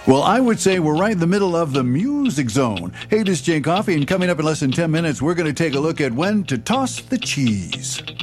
Well, I would say we're right in the middle of the music zone. Hey, this is Jane Coffee, and coming up in less than 10 minutes, we're going to take a look at when to toss the cheese.